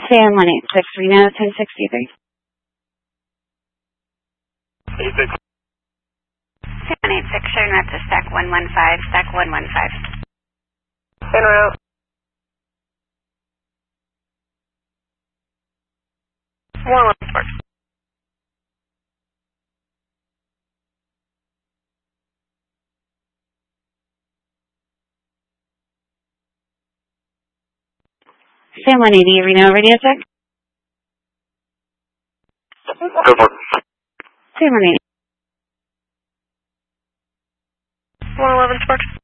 Sam 186 Reno 1063. 86. Sam 186, showing up to stack 115, stack 115. En route. 111 Spark. Sam 180 Reno radio check. Good morning. Sam 180. 111 Spark.